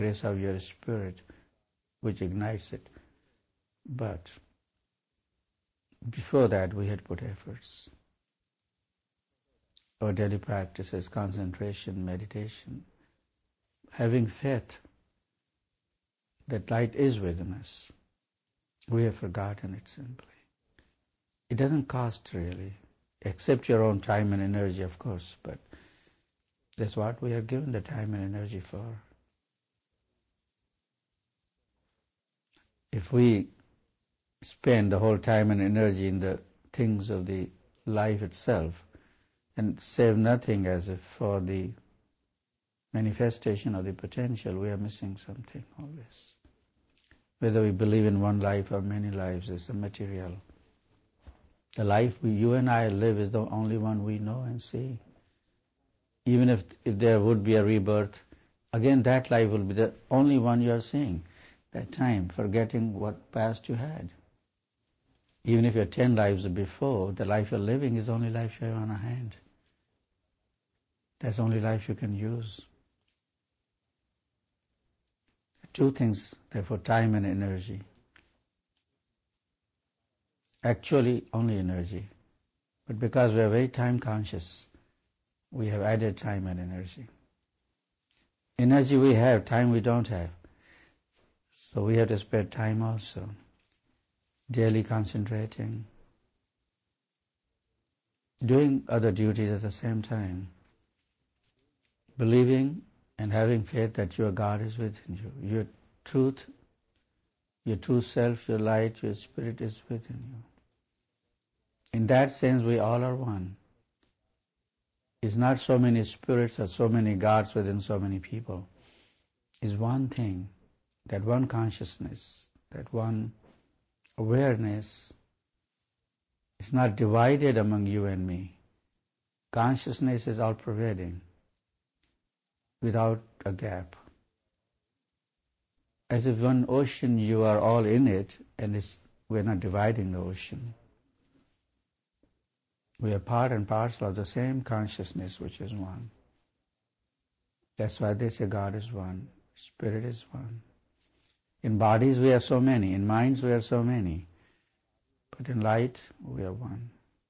grace of your spirit which ignites it. But before that we had put efforts. Our daily practices, concentration, meditation, having faith that light is within us. We have forgotten it simply. It doesn't cost really, except your own time and energy, of course, but that's what we are given the time and energy for. If we spend the whole time and energy in the things of the life itself and save nothing as if for the manifestation of the potential, we are missing something always. Whether we believe in one life or many lives is immaterial. The life you and I live is the only one we know and see. Even if there would be a rebirth, again that life will be the only one you are seeing. That time, forgetting what past you had. Even if you're 10 lives before, the life you're living is the only life you have on hand. That's the only life you can use. Two things, therefore, time and energy. Actually, only energy. But because we are very time conscious, we have added time and energy. Energy we have, time we don't have. So we have to spend time also, daily concentrating, doing other duties at the same time, believing and having faith that your God is within you. Your truth, your true self, your light, your spirit is within you. In that sense, we all are one. It's not so many spirits or so many gods within so many people. It's one thing, that one consciousness, that one awareness is not divided among you and me. Consciousness is all-pervading, without a gap. As if one ocean, you are all in it, and we're not dividing the ocean. We are part and parcel of the same consciousness which is one. That's why they say God is one, Spirit is one. In bodies we are so many, in minds we are so many, but in light we are one.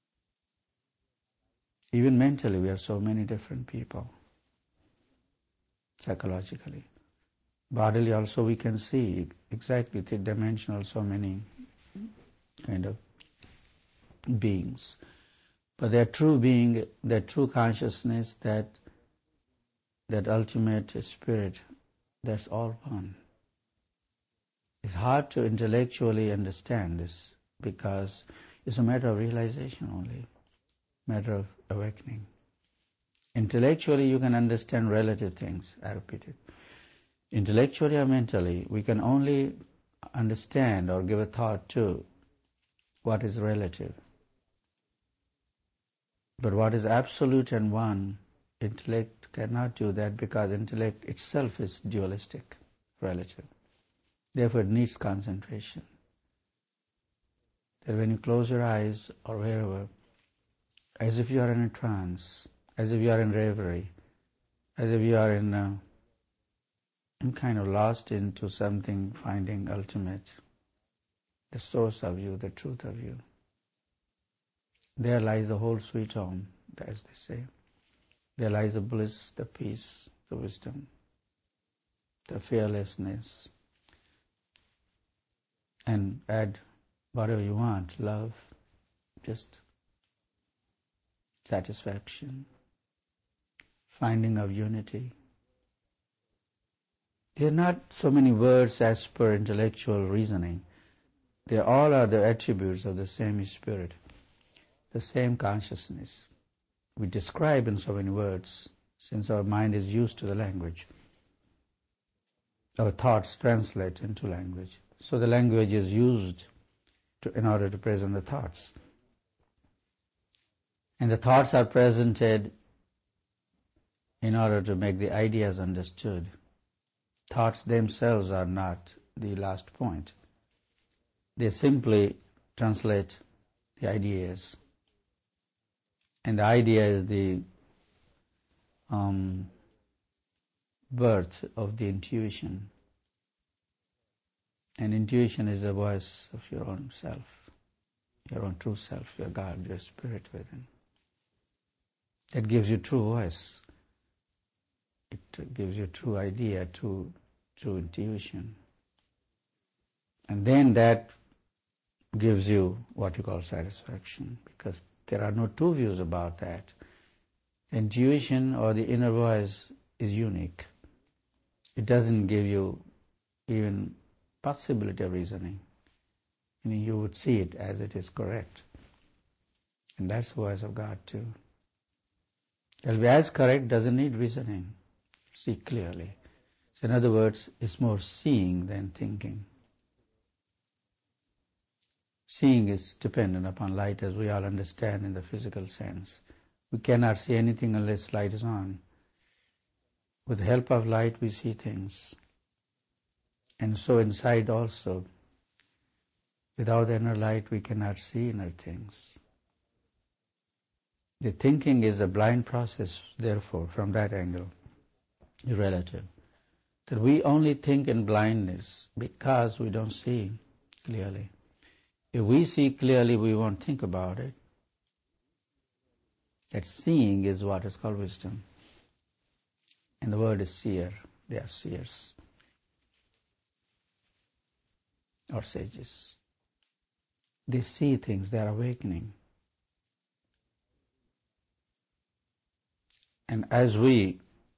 Even mentally we are so many different people, psychologically. Bodily also we can see exactly three-dimensional so many kind of beings. But their true being, their true consciousness, that ultimate spirit, that's all one. It's hard to intellectually understand this because it's a matter of realization only, matter of awakening. Intellectually you can understand relative things, I repeat it. Intellectually or mentally, we can only understand or give a thought to what is relative. But what is absolute and one, intellect cannot do that because intellect itself is dualistic, relative. Therefore it needs concentration. That when you close your eyes or wherever, as if you are in a trance, as if you are in reverie, as if you are in kind of lost into something, finding ultimate, the source of you, the truth of you. There lies the whole sweet home, as they say. There lies the bliss, the peace, the wisdom, the fearlessness. And add whatever you want, love, just satisfaction, finding of unity. They are not so many words as per intellectual reasoning. They all are the attributes of the same spirit, the same consciousness. We describe in so many words, since our mind is used to the language. Our thoughts translate into language. So the language is used in order to present the thoughts. And the thoughts are presented in order to make the ideas understood. Thoughts themselves are not the last point. They simply translate the ideas. And the idea is the birth of the intuition. And intuition is the voice of your own self, your own true self, your God, your spirit within. That gives you true voice. It gives you true idea, true intuition. And then that gives you what you call satisfaction, because there are no two views about that. Intuition or the inner voice is unique. It doesn't give you even possibility of reasoning. You would see it as it is correct. And that's the voice of God too. It'll be as correct, doesn't need reasoning. See clearly. So in other words, it's more seeing than thinking. Seeing is dependent upon light, as we all understand in the physical sense. We cannot see anything unless light is on. With the help of light we see things. And so inside also, without inner light we cannot see inner things. The thinking is a blind process, therefore, from that angle, relative. That we only think in blindness because we don't see clearly. If we see clearly, we won't think about it. That seeing is what is called wisdom. And the word is seer. They are seers or sages. They see things, they are awakening. And as we,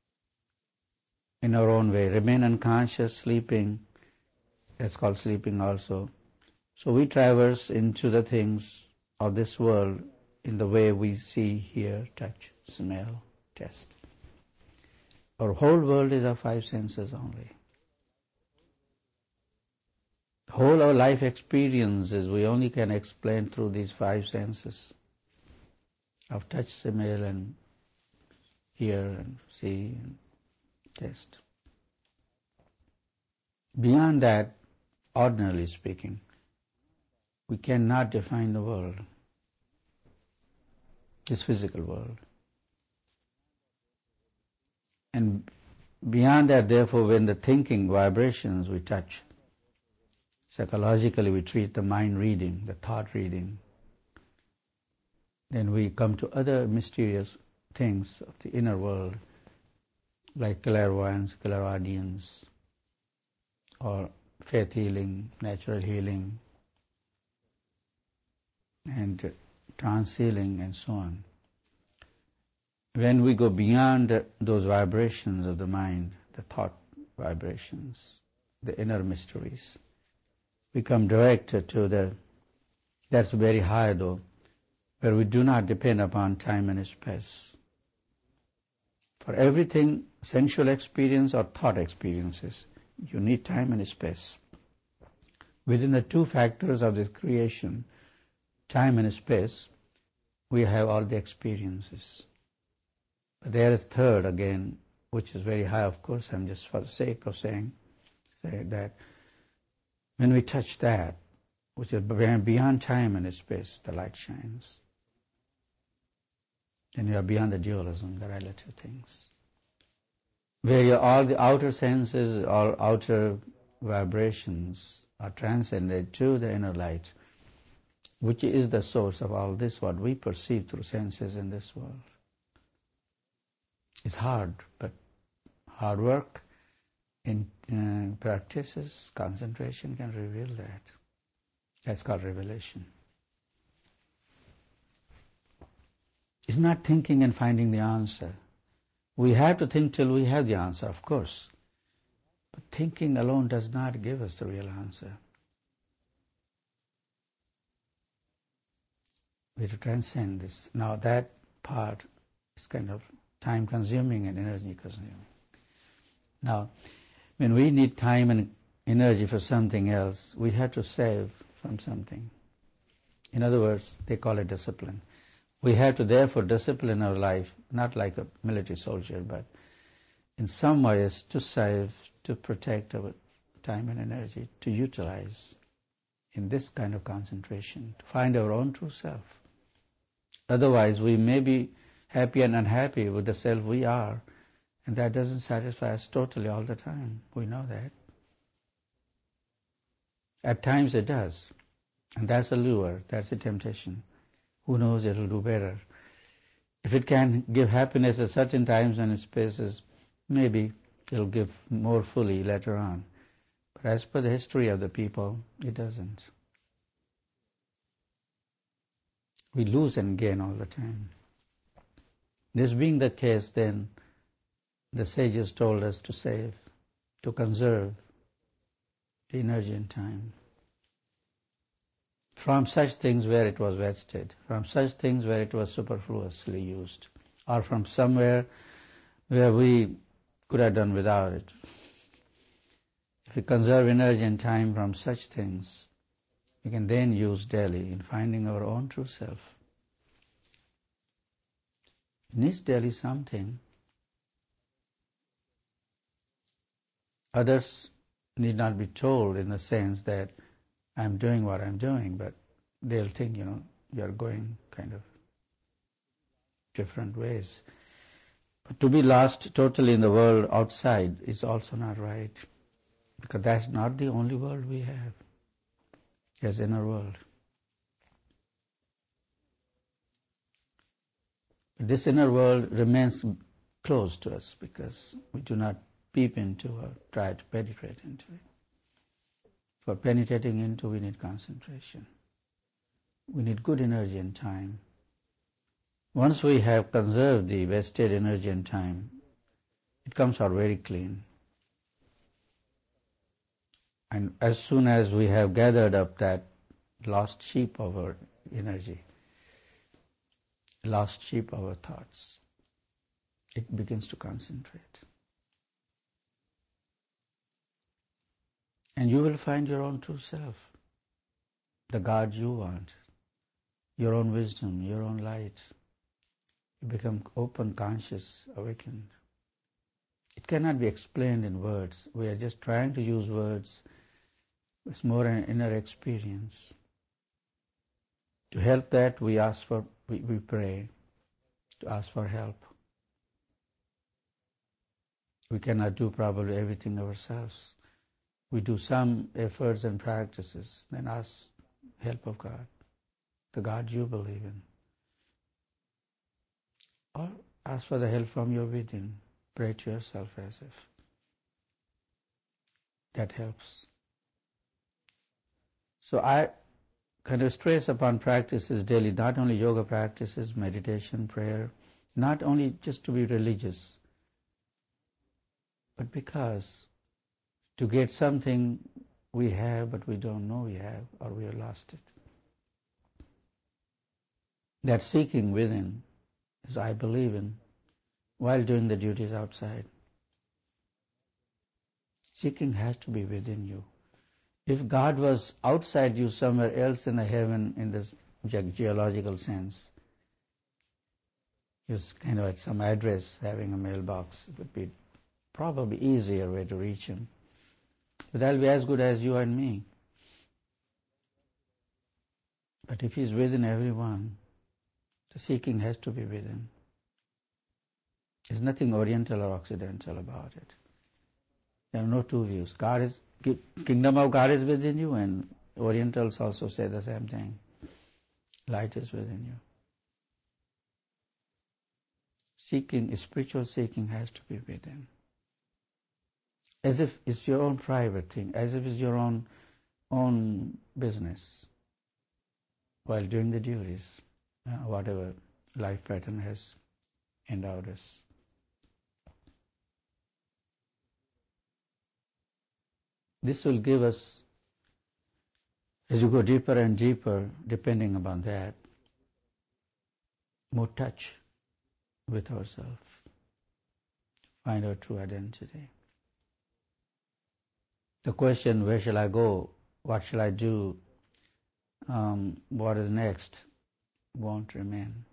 in our own way, remain unconscious, sleeping, that's called sleeping also. So we traverse into the things of this world in the way we see, hear, touch, smell, taste. Our whole world is our five senses only. The whole of life experiences we only can explain through these five senses of touch, smell, and hear, and see, and taste. Beyond that, ordinarily speaking, we cannot define the world, this physical world. And beyond that, therefore, when the thinking vibrations we touch, psychologically we treat the mind reading, the thought reading, then we come to other mysterious things of the inner world, like clairvoyance, clairaudience, or faith healing, natural healing, and trance healing, and so on. When we go beyond those vibrations of the mind, the thought vibrations, the inner mysteries, we come direct to that's very high though, where we do not depend upon time and space. For everything, sensual experience or thought experiences, you need time and space. Within the two factors of this creation, time and space, we have all the experiences. But there is third again, which is very high, of course. I'm just for the sake of saying that when we touch that, which is beyond time and space, the light shines. Then you are beyond the dualism, the relative things. Where all the outer senses, all outer vibrations are transcended to the inner light, which is the source of all this, what we perceive through senses in this world. It's hard, but hard work in practices, concentration can reveal that. That's called revelation. It's not thinking and finding the answer. We have to think till we have the answer, of course. But thinking alone does not give us the real answer. We have to transcend this. Now that part is kind of time consuming and energy consuming. Now, when we need time and energy for something else, we have to save from something. In other words, they call it discipline. We have to therefore discipline our life, not like a military soldier, but in some ways to save, to protect our time and energy, to utilize in this kind of concentration, to find our own true self. Otherwise, we may be happy and unhappy with the self we are, And that doesn't satisfy us totally all the time. We know that. At times it does. And that's a lure, that's a temptation. Who knows, it'll do better. If it can give happiness at certain times and spaces, maybe it'll give more fully later on. But as per the history of the people, it doesn't. We lose and gain all the time. This being the case, then, the sages told us to save, to conserve the energy and time from such things where it was wasted, from such things where it was superfluously used, or from somewhere where we could have done without it. If we conserve energy and time from such things, we can then use daily in finding our own true self. It needs daily something. Others need not be told in the sense that I'm doing what I'm doing, but they'll think, you're going kind of different ways. But to be lost totally in the world outside is also not right, because that's not the only world we have. There's inner world. But this inner world remains close to us because we do not peep into or try to penetrate into it. For penetrating into, we need concentration. We need good energy and time. Once we have conserved the wasted energy and time, it comes out very clean. And as soon as we have gathered up that lost sheep of our energy, lost sheep of our thoughts, it begins to concentrate. And you will find your own true self, the God you want, your own wisdom, your own light. You become open, conscious, awakened. It cannot be explained in words. We are just trying to use words. It's more an inner experience. To help that, we pray to ask for help. We cannot do probably everything ourselves. We do some efforts and practices, then ask help of God, the God you believe in. Or ask for the help from your within. Pray to yourself as if. That helps. So I kind of stress upon practices daily, not only yoga practices, meditation, prayer, not only just to be religious, but because to get something we have but we don't know we have, or we have lost it. That seeking within is I believe in while doing the duties outside. Seeking has to be within you. If God was outside you somewhere else in the heaven in this geological sense, he was kind of at some address having a mailbox, it would be probably easier way to reach him. But that'll be as good as you and me. But if he's within everyone, the seeking has to be within. There's nothing Oriental or Occidental about it. There are no two views. Kingdom of God is within you, and Orientals also say the same thing. Light is within you. Spiritual seeking has to be within. As if it's your own private thing, as if it's your own business, while doing the duties, whatever life pattern has endowed us. This will give us, as you go deeper and deeper, depending upon that, more touch with ourselves, find our true identity. The question, where shall I go, what shall I do, what is next, won't remain.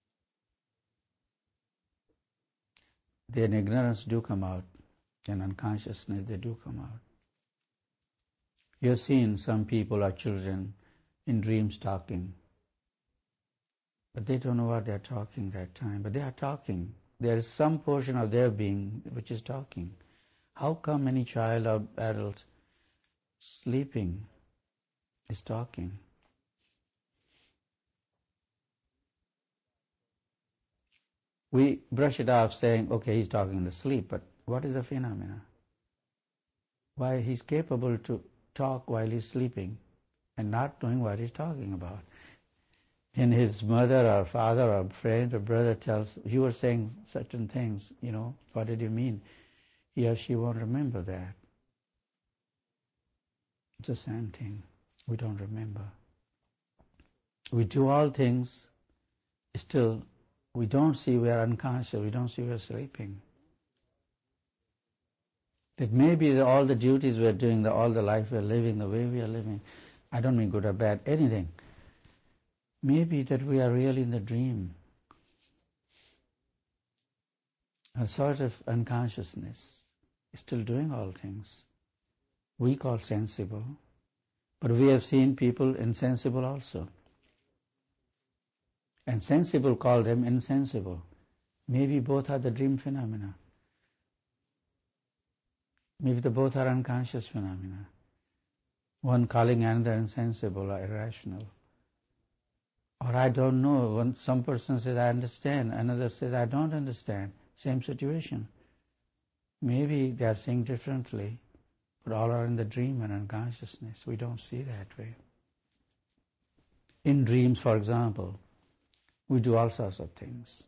Then ignorance do come out, and unconsciousness, they do come out. You have seen some people or children in dreams talking, but they don't know what they are talking that time, but they are talking There is some portion of their being which is talking. How come any child or adult sleeping is talking? We brush it off saying, okay, he's talking in the sleep, but what is the phenomena? Why he's capable to talk while he's sleeping and not knowing what he's talking about. And his mother or father or friend or brother tells, you were saying certain things, what did you mean? He or she won't remember that. It's the same thing. We don't remember. We do all things, still we don't see we are unconscious, we don't see we are sleeping. That maybe all the duties we are doing, all the life we are living, the way we are living, I don't mean good or bad, anything. Maybe that we are really in the dream. A sort of unconsciousness, still doing all things. We call sensible, but we have seen people insensible also. And sensible call them insensible. Maybe both are the dream phenomena. Maybe the both are unconscious phenomena. One calling another insensible or irrational. Or I don't know. Some person says I understand, another says I don't understand. Same situation. Maybe they are saying differently, but all are in the dream and unconsciousness. We don't see that way. In dreams, for example, we do all sorts of things.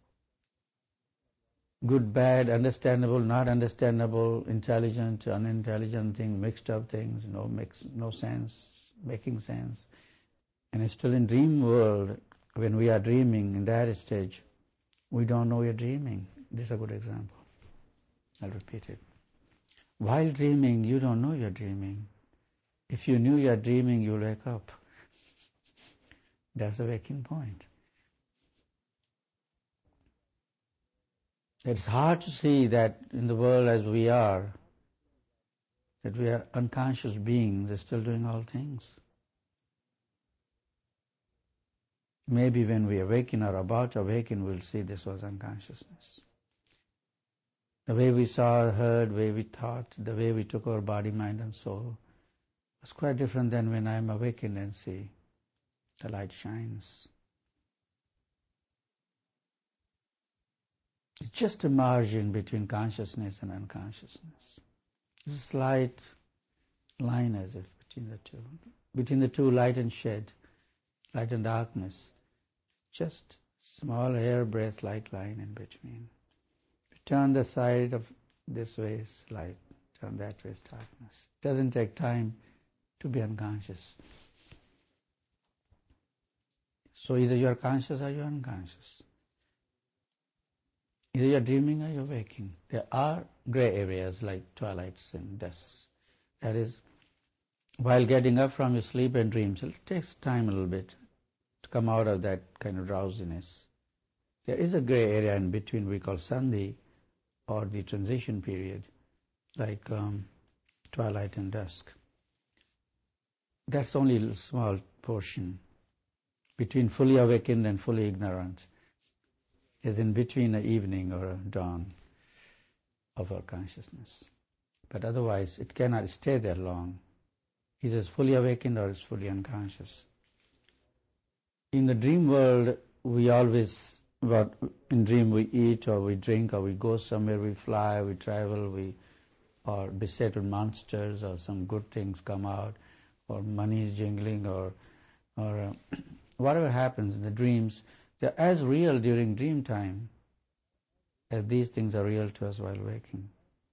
Good, bad, understandable, not understandable, intelligent, unintelligent things, mixed up things, no sense, making sense. And still in dream world, when we are dreaming in that stage, we don't know we are dreaming. This is a good example. I'll repeat it. While dreaming, you don't know you're dreaming. If you knew you're dreaming, you'll wake up. That's the waking point. It's hard to see that in the world as we are, that we are unconscious beings, still doing all things. Maybe when we awaken or about to awaken, we'll see this was unconsciousness. The way we saw, heard, the way we thought, the way we took our body, mind and soul was quite different than when I'm awakened and see the light shines. It's just a margin between consciousness and unconsciousness. It's a slight line as if between the two. Between the two, light and shed, light and darkness. Just small hairbreadth light line in between. Turn the side of this way is light, turn that way is darkness. It doesn't take time to be unconscious. So either you are conscious or you are unconscious. Either you are dreaming or you are waking. There are gray areas like twilights and dusks. That is, while getting up from your sleep and dreams, it takes time a little bit to come out of that kind of drowsiness. There is a gray area in between we call sandhi, or the transition period, like twilight and dusk. That's only a small portion between fully awakened and fully ignorant, is in between an evening or a dawn of our consciousness. But otherwise, it cannot stay there long. Either it's fully awakened or it's fully unconscious. In the dream world, we always, in dream we eat or we drink or we go somewhere, we fly, we travel, or beset with monsters or some good things come out, or money is jingling, or whatever happens in the dreams, they're as real during dream time as these things are real to us while waking.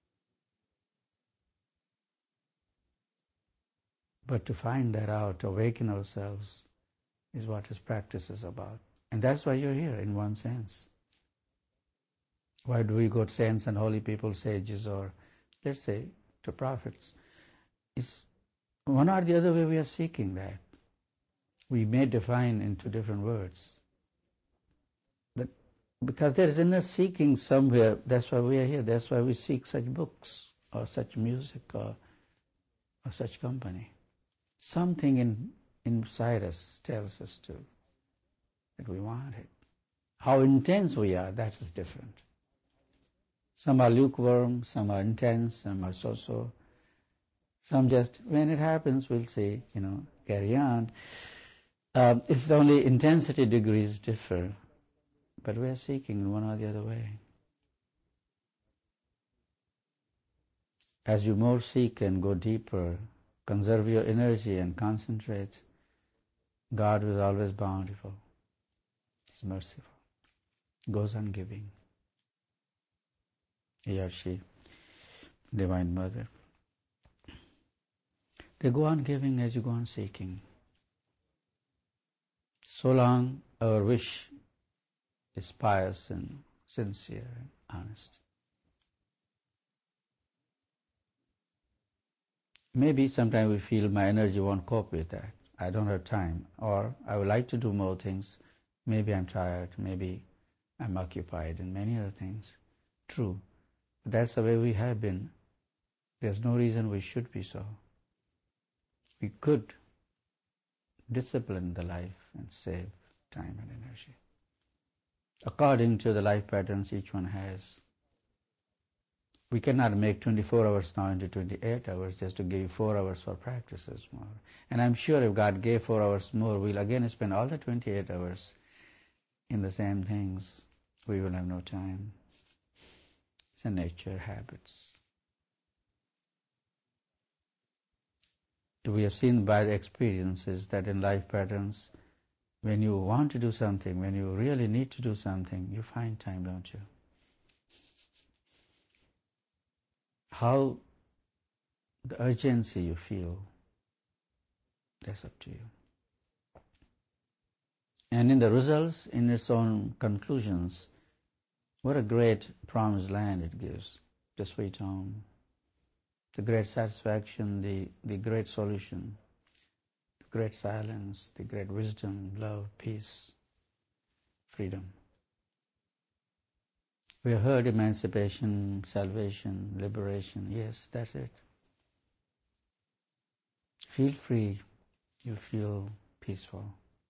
But to find that out, to awaken ourselves, is what his practice is about. And that's why you're here, in one sense. Why do we go to saints and holy people, sages, or let's say to prophets? It's one or the other way we are seeking that. We may define into different words. But because there is inner seeking somewhere, that's why we are here. That's why we seek such books, or such music, or such company. Something inside us tells us that we want it. How intense we are, that is different. Some are lukewarm, some are intense, some are so-so. Some just, when it happens, we'll say, carry on. It's only intensity degrees differ, but we are seeking one or the other way. As you more seek and go deeper, conserve your energy and concentrate, God is always bountiful. He's merciful. Goes on giving. He or she, Divine Mother. They go on giving as you go on seeking. So long our wish is pious and sincere and honest. Maybe sometimes we feel my energy won't cope with that. I don't have time. Or I would like to do more things. Maybe I'm tired. Maybe I'm occupied in many other things. True. But that's the way we have been. There's no reason we should be so. We could discipline the life and save time and energy according to the life patterns each one has. We cannot make 24 hours now into 28 hours just to give 4 hours for practices more. And I'm sure if God gave 4 hours more, we'll again spend all the 28 hours in the same things. We will have no time. It's a nature, habits. We have seen by the experiences that in life patterns, when you want to do something, when you really need to do something, you find time, don't you? How the urgency you feel, that's up to you. And in the results, in its own conclusions, what a great promised land it gives, the sweet home, the great satisfaction, the great solution, the great silence, the great wisdom, love, peace, freedom. We have heard emancipation, salvation, liberation. Yes, that's it. Feel free, you feel peaceful.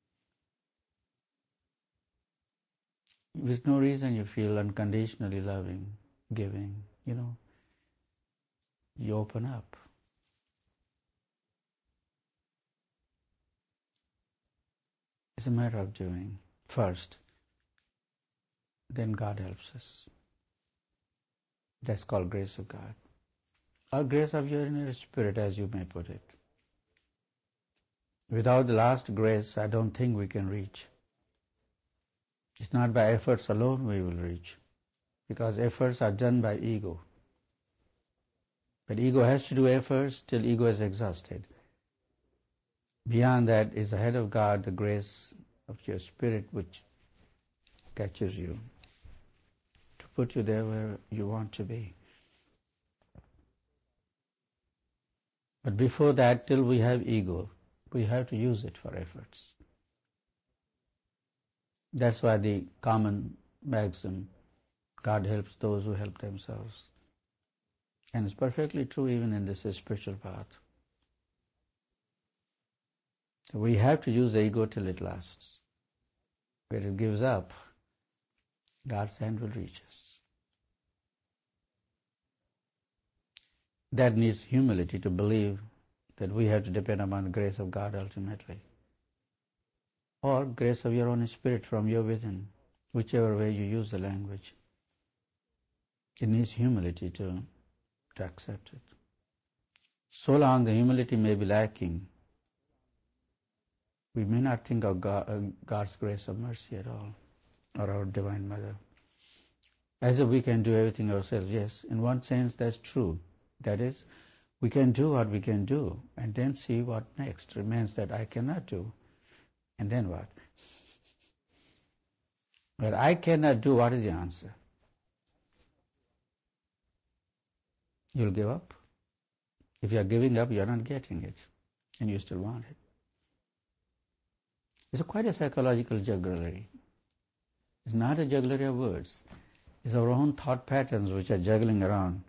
With no reason you feel unconditionally loving, giving, you open up. It's a matter of doing first, then God helps us. That's called grace of God. Or grace of your inner spirit, as you may put it. Without the last grace, I don't think we can reach. It's not by efforts alone we will reach, because efforts are done by ego. But ego has to do efforts till ego is exhausted. Beyond that is ahead of God the grace of your spirit which catches you to put you there where you want to be. But before that, till we have ego, we have to use it for efforts. That's why the common maxim, God helps those who help themselves. And it's perfectly true even in this spiritual path. So we have to use the ego till it lasts. Where it gives up, God's hand will reach us. That needs humility to believe that we have to depend upon the grace of God ultimately. Or grace of your own spirit from your within, whichever way you use the language. It needs humility to accept it. So long the humility may be lacking, we may not think of God's grace of mercy at all, or our Divine Mother. As if we can do everything ourselves. Yes, in one sense that's true. That is, we can do what we can do, and then see what next remains that I cannot do. And then what? But I cannot do, what is the answer? You'll give up. If you are giving up, you are not getting it, and you still want it. It's quite a psychological jugglery. It's not a jugglery of words. It's our own thought patterns which are juggling around.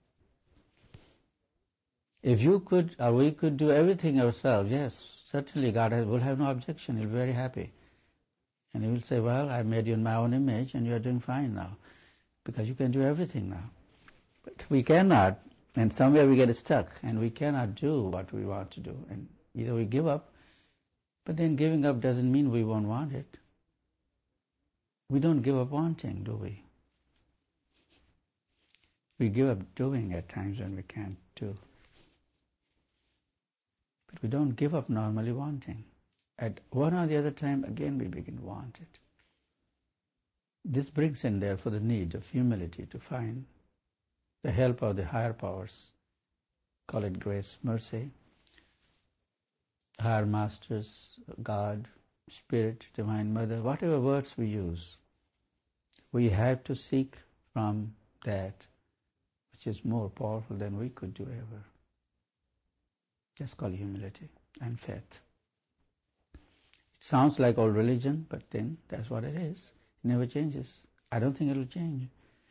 If you could, or we could do everything ourselves, yes, certainly God will have no objection. He'll be very happy. And He will say, well, I made you in my own image and you are doing fine now. because you can do everything now. But we cannot, and somewhere we get stuck, and we cannot do what we want to do. And either we give up, but then giving up doesn't mean we won't want it. We don't give up wanting, do we? We give up doing at times when we can't do. But we don't give up normally wanting. At one or the other time, again we begin to want it. This brings in there for the need of humility to find the help of the higher powers. Call it grace, mercy, higher masters, God, Spirit, Divine Mother, whatever words we use. We have to seek from that which is more powerful than we could do ever. That's called humility and faith. It sounds like old religion, but then that's what it is. It never changes. I don't think it will change.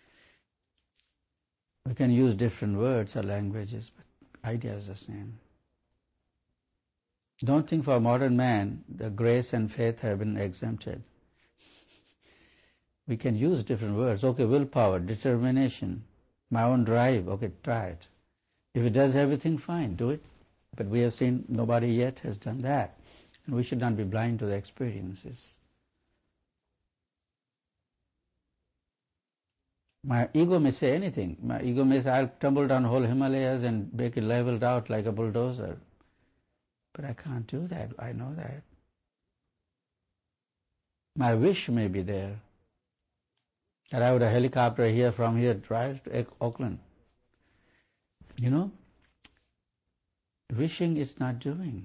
We can use different words or languages, but idea is the same. Don't think for modern man the grace and faith have been exempted. We can use different words. Okay, willpower, determination, my own drive. Okay, try it. If it does everything, fine, do it. But we have seen nobody yet has done that. And we should not be blind to the experiences. My ego may say anything. My ego may say, I'll tumble down whole Himalayas and make it leveled out like a bulldozer. But I can't do that. I know that. My wish may be there. That I would have a helicopter here from here drive to Auckland. You know, wishing is not doing.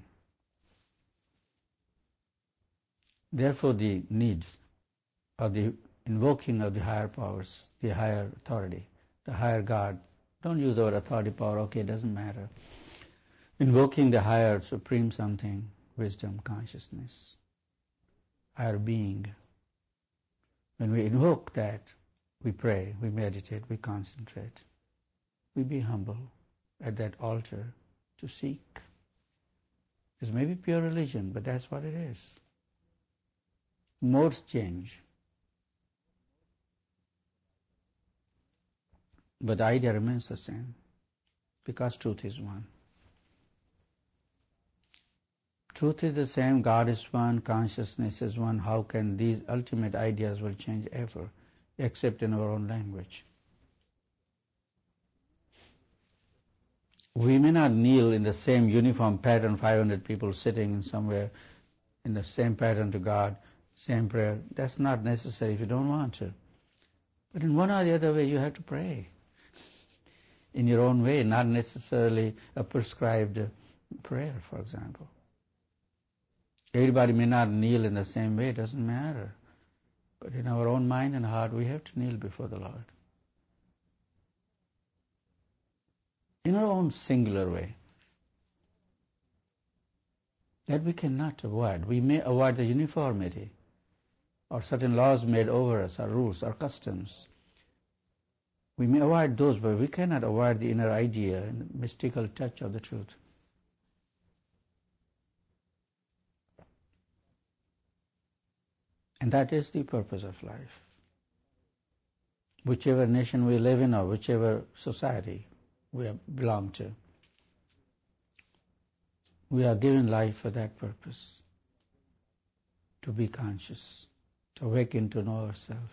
Therefore the needs of the invoking of the higher powers, the higher authority, the higher God. Don't use the word authority, power, okay, it doesn't matter. Invoking the higher supreme something, wisdom, consciousness, higher being. When we invoke that, we pray, we meditate, we concentrate. We be humble at that altar to seek. It may be pure religion, but that's what it is. Modes change. But the idea remains the same, because truth is one. Truth is the same, God is one, consciousness is one. How can these ultimate ideas will change ever, except in our own language? We may not kneel in the same uniform pattern, 500 people sitting in somewhere in the same pattern to God, same prayer. That's not necessary if you don't want to. But in one or the other way, you have to pray. In your own way, not necessarily a prescribed prayer, for example. Everybody may not kneel in the same way, it doesn't matter. But in our own mind and heart, we have to kneel before the Lord. In our own singular way. That we cannot avoid. We may avoid the uniformity or certain laws made over us, or rules, or customs. We may avoid those, but we cannot avoid the inner idea and the mystical touch of the truth. And that is the purpose of life. Whichever nation we live in or whichever society we belong to, we are given life for that purpose. To be conscious, to awaken to know ourselves.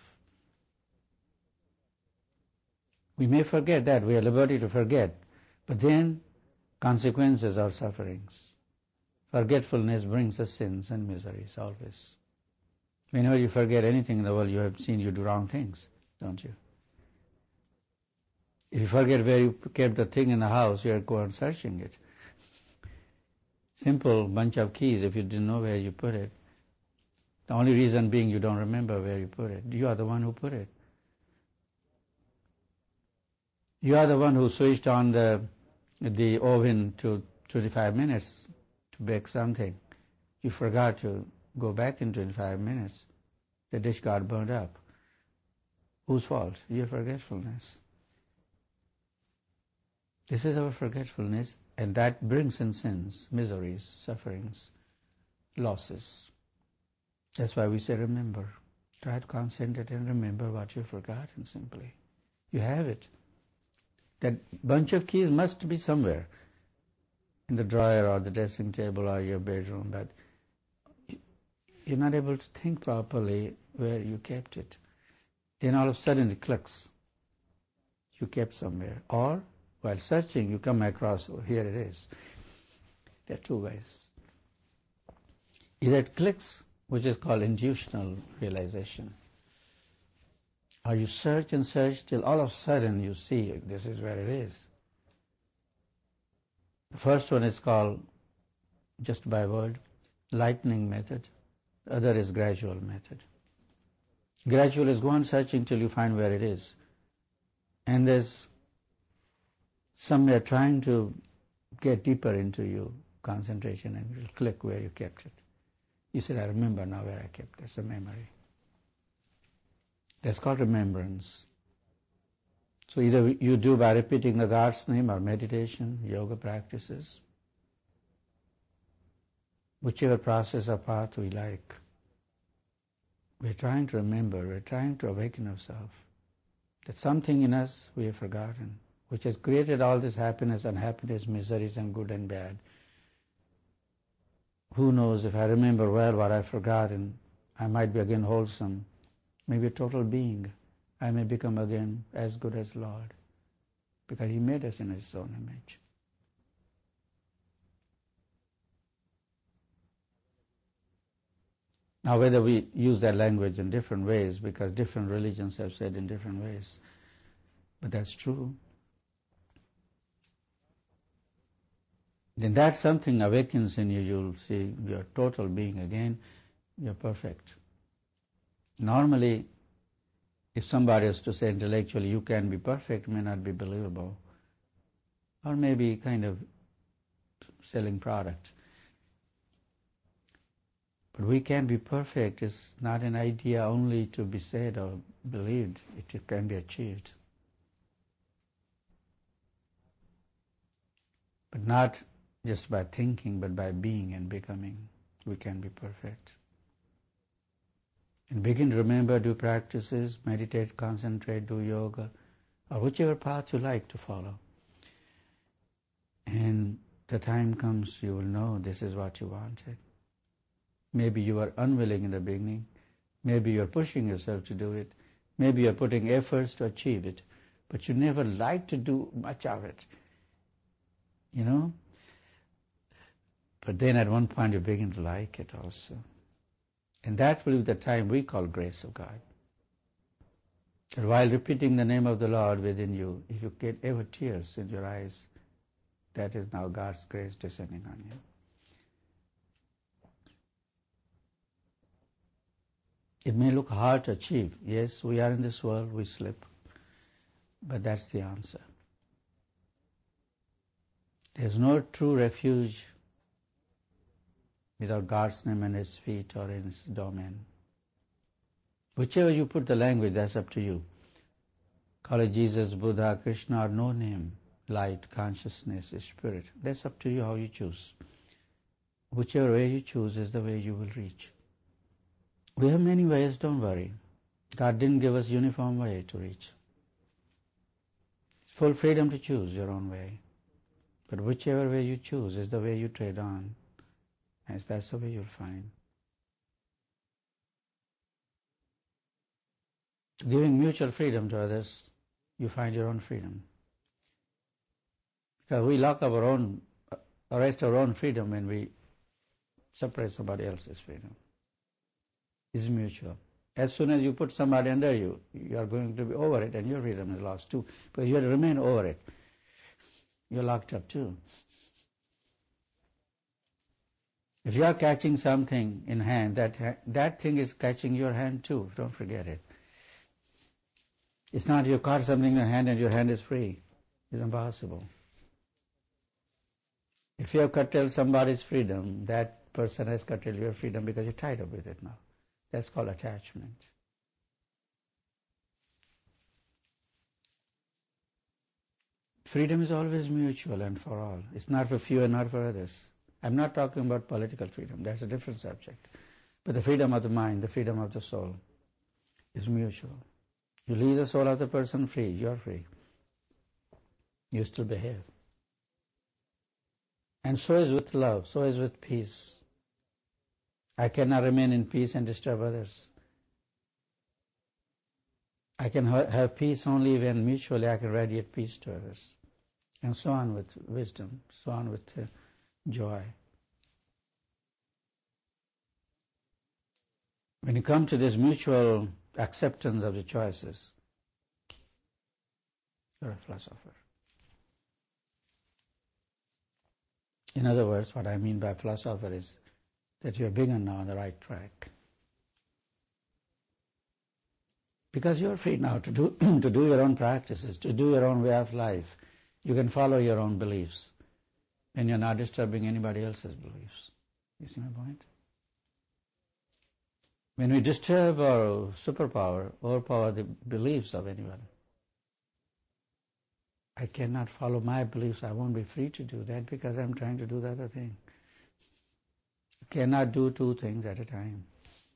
We may forget that, we have liberty to forget, but then consequences are sufferings. Forgetfulness brings us sins and miseries always. Whenever you forget anything in the world, you have seen you do wrong things, don't you? If you forget where you kept the thing in the house, you are going searching it. Simple bunch of keys, if you didn't know where you put it. The only reason being you don't remember where you put it. You are the one who put it. You are the one who switched on the oven to 25 minutes to bake something. You forgot to go back in 25 minutes. The dish got burned up. Whose fault? Your forgetfulness. This is our forgetfulness, and that brings in sins, miseries, sufferings, losses. That's why we say remember. Try to concentrate and remember what you've forgotten simply. You have it. That bunch of keys must be somewhere, in the drawer or the dressing table or your bedroom, but you're not able to think properly where you kept it. Then all of a sudden it clicks. You kept somewhere. Or, while searching, you come across, oh, here it is. There are two ways. Either it clicks, which is called intuitional realization, or you search and search till all of a sudden you see this is where it is. The first one is called, just by word, lightning method. The other is gradual method. Gradual is go on searching till you find where it is. And there's somewhere trying to get deeper into your concentration and you'll click where you kept it. You said, I remember now where I kept it. It's a memory. That's called remembrance. So either you do by repeating the God's name or meditation, yoga practices, whichever process or path we like. We're trying to remember, we're trying to awaken ourselves. That something in us we have forgotten, which has created all this happiness, unhappiness, miseries and good and bad. Who knows, if I remember well what I've forgotten, I might be again wholesome, maybe a total being. I may become again as good as Lord, because He made us in His own image. Now whether we use that language in different ways, because different religions have said in different ways, but that's true. Then that something awakens in you, you'll see your total being again, you're perfect. Normally, if somebody is to say intellectually, you can be perfect, may not be believable, or maybe kind of selling product. But we can be perfect is not an idea only to be said or believed, it can be achieved. But not just by thinking, but by being and becoming, we can be perfect. And begin to remember, do practices, meditate, concentrate, do yoga, or whichever path you like to follow. And the time comes, you will know this is what you wanted. Maybe you were unwilling in the beginning. Maybe you're pushing yourself to do it. Maybe you're putting efforts to achieve it. But you never like to do much of it. You know? But then at one point you begin to like it also. And that will be the time we call grace of God. And while repeating the name of the Lord within you, if you get ever tears in your eyes, that is now God's grace descending on you. It may look hard to achieve. Yes, we are in this world, we slip. But that's the answer. There's no true refuge without God's name in His feet or in His domain. Whichever you put the language, that's up to you. Call it Jesus, Buddha, Krishna, or no name. Light, consciousness, spirit. That's up to you how you choose. Whichever way you choose is the way you will reach. We have many ways, don't worry. God didn't give us uniform way to reach. Full freedom to choose your own way. But whichever way you choose is the way you trade on. And that's the way you'll find. Giving mutual freedom to others, you find your own freedom. Because we lock up arrest our own freedom when we separate somebody else's freedom. It's mutual. As soon as you put somebody under you, you are going to be over it and your freedom is lost too. But you have to remain over it. You're locked up too. If you are catching something in hand, that thing is catching your hand too. Don't forget it. It's not you caught something in your hand and your hand is free. It's impossible. If you have curtailed somebody's freedom, that person has curtailed your freedom because you're tied up with it now. That's called attachment. Freedom is always mutual and for all. It's not for few and not for others. I'm not talking about political freedom. That's a different subject. But the freedom of the mind, the freedom of the soul is mutual. You leave the soul of the person free, you're free. You still behave. And so is with love, so is with peace. I cannot remain in peace and disturb others. I can have peace only when mutually I can radiate peace to others. And so on with wisdom, so on with joy. When you come to this mutual acceptance of the choices, you're a philosopher. In other words, what I mean by philosopher is that you're begun now on the right track. Because you're free now to do to do your own practices, to do your own way of life. You can follow your own beliefs, and you're not disturbing anybody else's beliefs. You see my point? When we disturb or overpower the beliefs of anyone, I cannot follow my beliefs. I won't be free to do that because I'm trying to do the other thing. You cannot do two things at a time.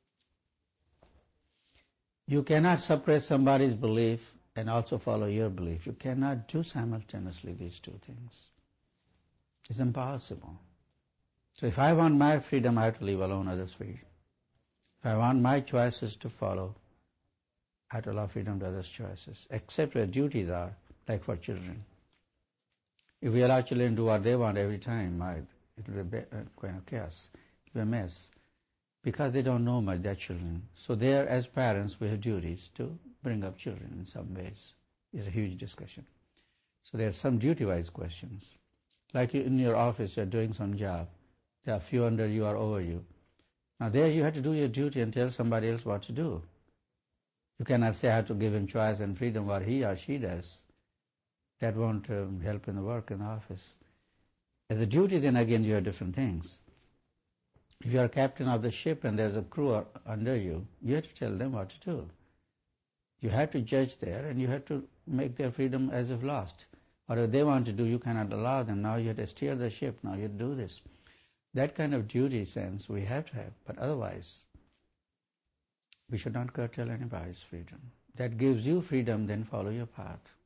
You cannot suppress somebody's belief and also follow your belief. You cannot do simultaneously these two things. It's impossible. So if I want my freedom, I have to leave alone others free. If I want my choices to follow, I have to allow freedom to others' choices, except where duties are, like for children. If we allow children to do what they want every time, it will be kind of chaos. It will be a mess. Because they don't know much, they're children. So there, as parents, we have duties to bring up children in some ways. It's a huge discussion. So there are some duty-wise questions. Like in your office, you're doing some job. There are few under you or over you. Now there you have to do your duty and tell somebody else what to do. You cannot say I have to give him choice and freedom what he or she does. That won't help in the work in the office. As a duty, then again you have different things. If you are captain of the ship and there's a crew under you, you have to tell them what to do. You have to judge there and you have to make their freedom as if lost. Or if they want to do, you cannot allow them. Now you have to steer the ship. Now you have to do this. That kind of duty sense we have to have. But otherwise, we should not curtail anybody's freedom. That gives you freedom, then follow your path.